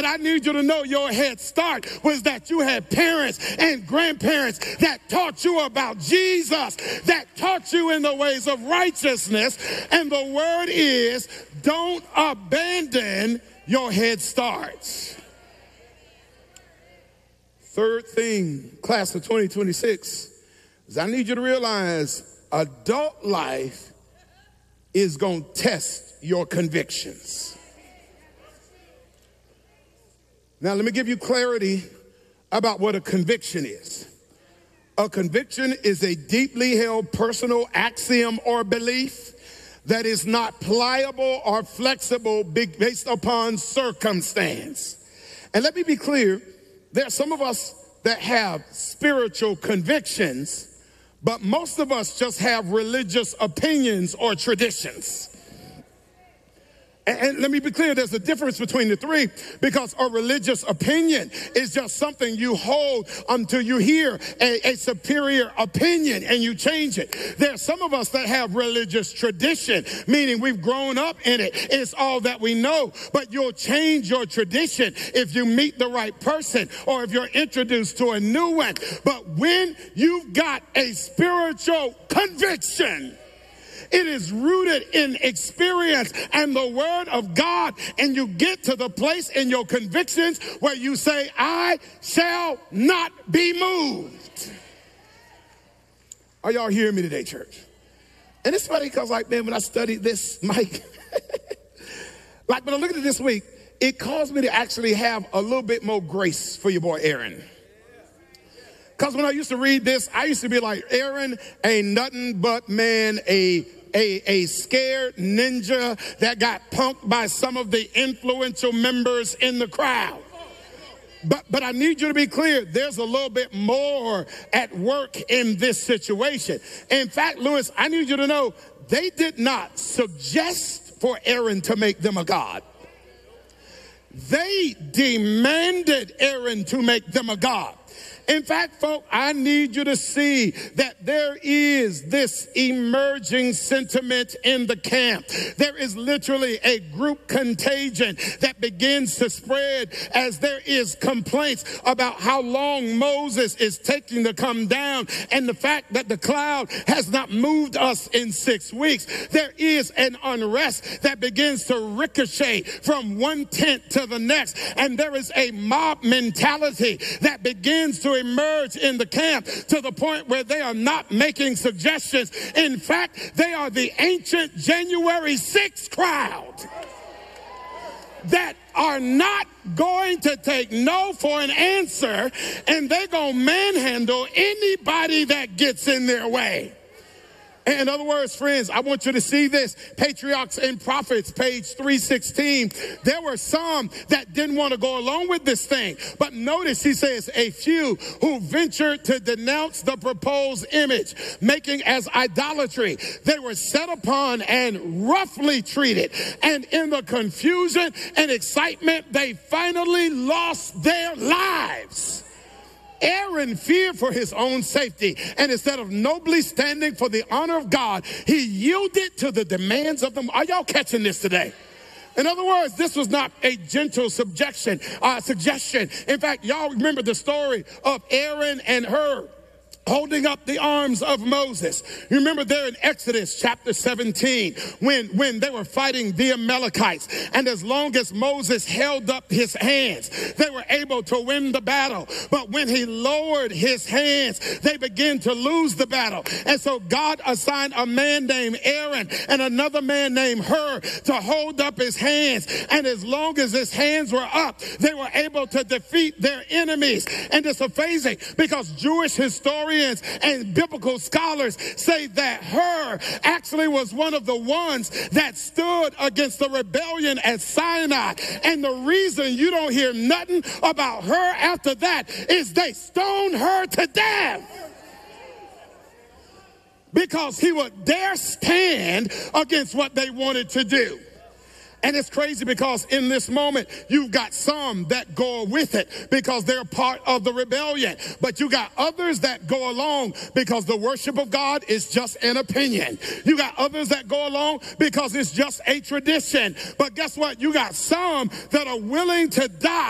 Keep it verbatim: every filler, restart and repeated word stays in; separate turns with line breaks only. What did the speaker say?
But I need you to know your head start was that you had parents and grandparents that taught you about Jesus, that taught you in the ways of righteousness. And the word is, don't abandon your head starts. Third thing, class of twenty twenty-six, is I need you to realize adult life is going to test your convictions. Now, let me give you clarity about what a conviction is. A conviction is a deeply held personal axiom or belief that is not pliable or flexible based upon circumstance. And let me be clear, there are some of us that have spiritual convictions, but most of us just have religious opinions or traditions. And, and let me be clear, there's a difference between the three, because a religious opinion is just something you hold until you hear a, a superior opinion and you change it. There are some of us that have religious tradition, meaning we've grown up in it. It's all that we know, but you'll change your tradition if you meet the right person or if you're introduced to a new one. But when you've got a spiritual conviction, it is rooted in experience and the word of God, and you get to the place in your convictions where you say, I shall not be moved. Are y'all hearing me today, church? And it's funny because, like, man, when I studied this, Mike, like, when I looked at it this week, it caused me to actually have a little bit more grace for your boy Aaron. Because when I used to read this, I used to be like, Aaron ain't nothing but, man, a A, a scared ninja that got punked by some of the influential members in the crowd. But but I need you to be clear, there's a little bit more at work in this situation. In fact, Lewis, I need you to know, they did not suggest for Aaron to make them a god. They demanded Aaron to make them a god. In fact, folks, I need you to see that there is this emerging sentiment in the camp. There is literally a group contagion that begins to spread as there is complaints about how long Moses is taking to come down and the fact that the cloud has not moved us in six weeks. There is an unrest that begins to ricochet from one tent to the next, and there is a mob mentality that begins to emerge in the camp to the point where they are not making suggestions. In fact, they are the ancient January sixth crowd that are not going to take no for an answer, and they're going to manhandle anybody that gets in their way. In other words, friends, I want you to see this. Patriarchs and Prophets, page three sixteen. There were some that didn't want to go along with this thing. But notice he says, a few who ventured to denounce the proposed image, making as idolatry. They were set upon and roughly treated. And in the confusion and excitement, they finally lost their lives. Aaron feared for his own safety, and instead of nobly standing for the honor of God, he yielded to the demands of them. Are y'all catching this today? In other words, this was not a gentle subjection, uh, suggestion. In fact, y'all remember the story of Aaron and Hur holding up the arms of Moses. You remember there in Exodus chapter seventeen, when, when they were fighting the Amalekites. And as long as Moses held up his hands, they were able to win the battle. But when he lowered his hands, they began to lose the battle. And so God assigned a man named Aaron and another man named Hur to hold up his hands. And as long as his hands were up, they were able to defeat their enemies. And it's amazing because Jewish historians and biblical scholars say that Hur actually was one of the ones that stood against the rebellion at Sinai. And the reason you don't hear nothing about Hur after that is they stoned her to death, because he would dare stand against what they wanted to do. And it's crazy because in this moment, you've got some that go with it because they're part of the rebellion. But you got others that go along because the worship of God is just an opinion. You got others that go along because it's just a tradition. But guess what? You got some that are willing to die